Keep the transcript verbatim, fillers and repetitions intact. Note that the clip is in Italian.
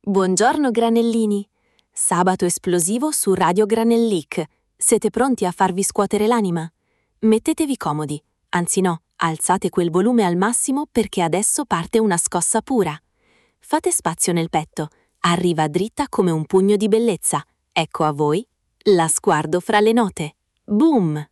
Buongiorno granellini! Sabato esplosivo su Radio Granellic. Siete pronti a farvi scuotere l'anima? Mettetevi comodi, anzi no, alzate quel volume al massimo perché adesso parte una scossa pura. Fate spazio nel petto, arriva dritta come un pugno di bellezza. Ecco a voi la sguardo fra le note. Boom!